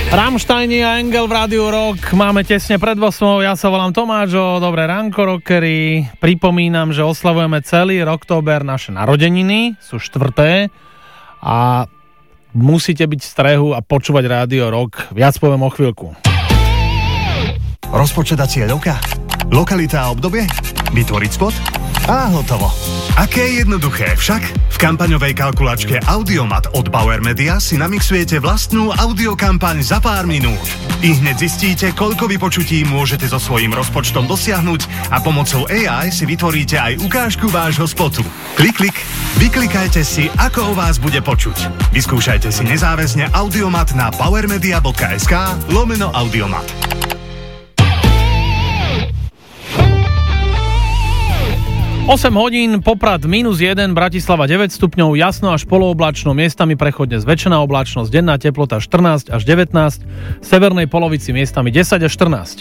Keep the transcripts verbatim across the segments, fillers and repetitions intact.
Rammsteini a Engel v Rádiu Rock. Máme tesne pred osmou. Ja sa volám Tomáčo. Dobré ránko, rockery. Pripomínam, že oslavujeme celý október naše narodeniny. Sú štvrté. A musíte byť v strehu a počúvať Rádio Rock. Viac poviem o chvíľku. Rozpočet a cieľ oka? Lokalita a obdobie? Vytvoriť spot? A hotovo. Aké jednoduché však? V kampaňovej kalkulačke Audiomat od Bauer Media si namixujete vlastnú audiokampaň za pár minút. I hneď zistíte, koľko vypočutí môžete so svojím rozpočtom dosiahnuť a pomocou á í si vytvoríte aj ukážku vášho spotu. Klik, klik, vyklikajte si, ako o vás bude počuť. Vyskúšajte si nezáväzne Audiomat na powermedia.sk lomeno Audiomat. osem hodín, Poprad minus jeden, Bratislava deväť stupňov, jasno až polooblačno, miestami prechodne zväčšená oblačnosť, denná teplota štrnásť až devätnásť, v severnej polovici miestami desať až štrnásť.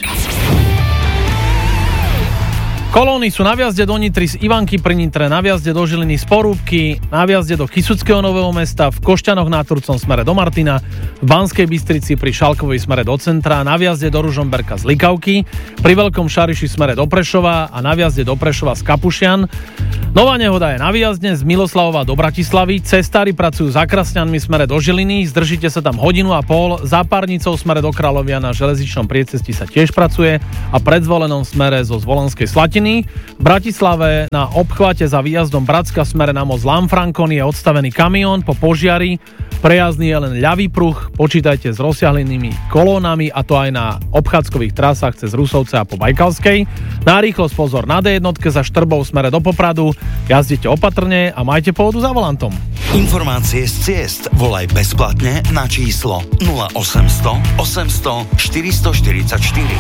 Kolóny sú na vjazde do Nitry z Ivanky pri Nitre, na vjazde do Žiliny z Porúbky, na vjazde do Kysuckého Nového Mesta, v Košťanoch nad Turcom smere do Martina, v Banskej Bystrici pri Šalkovej smere do centra, na vjazde do Ružomberka z Likavky, pri Veľkom Šariši smere do Prešova a na vjazde do Prešova z Kapušian. Nová nehoda je na výjazde z Miloslavova do Bratislavy, cestári pracujú za Krasňanmi smere do Žiliny, zdržíte sa tam hodinu a pol, za Párnicou smere do Kráľovia na železničnom priecestí sa tiež pracuje a pred Zvolenom smere zo Zvolenskej Slatiny. V Bratislave na obchvate za výjazdom Bratska smere na most Lanfrancon je odstavený kamión po požiari, prejazdný je len ľavý pruh, počítajte s rozsiahlenými kolónami a to aj na obchádzkových trasách cez Rusovce a po Bajkalskej. Na rýchlosť pozor na dé jedna za Štrbou smere do Popradu, jazdite opatrne a majte pohodu za volantom. Informácie z ciest volaj bezplatne na číslo nula osemsto osemsto štyristo štyridsaťštyri.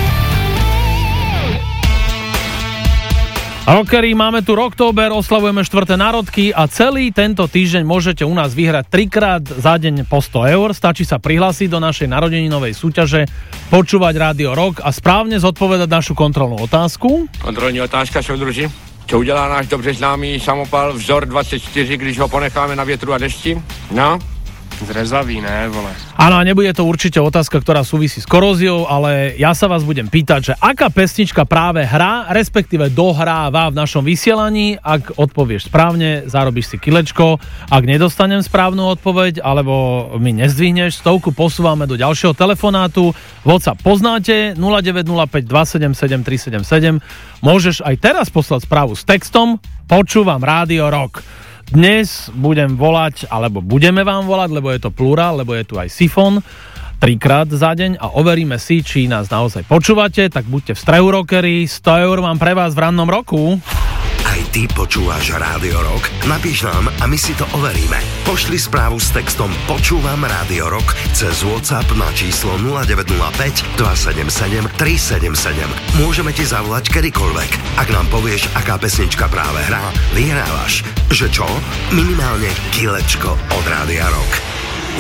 Rockeri, máme tu október, oslavujeme štvrté národky a celý tento týždeň môžete u nás vyhrať trikrát za deň po sto eur. Stačí sa prihlásiť do našej narodeninovej súťaže, počúvať Rádio Rock a správne zodpovedať našu kontrolnú otázku. Kontrolní otázka, soudruži. Co udělá náš dobře známý samopal Vzor dvacet čtyři, když ho ponecháme na větru a dešti? No? Zrezaví, ne, vole. Áno, a nebude to určite otázka, ktorá súvisí s koróziou, ale ja sa vás budem pýtať, že aká pesnička práve hrá, respektíve dohráva v našom vysielaní. Ak odpovieš správne, zarobíš si kilečko. Ak nedostanem správnu odpoveď, alebo mi nezdvihneš, stovku posúvame do ďalšieho telefonátu. WhatsApp poznáte, nula deväť nula päť dva sedem sedem tri sedem sedem. Môžeš aj teraz poslať správu s textom Počúvam Rádio Rock. Dnes budem volať, alebo budeme vám volať, lebo je to plurál, lebo je tu aj sifón, trikrát za deň a overíme si, či nás naozaj počúvate, tak buďte v strehu, rockery, sto eur mám pre vás v rannom roku. Aj ty počúvaš Rádio Rock? Napíš nám a my si to overíme. Pošli správu s textom Počúvam Rádio Rock cez WhatsApp na číslo nula deväť nula päť dva sedem sedem tri sedem sedem. Môžeme ti zavolať kedykoľvek. Ak nám povieš, aká pesnička práve hrá, vyhrávaš. Že čo? Minimálne kilečko od Rádia Rock.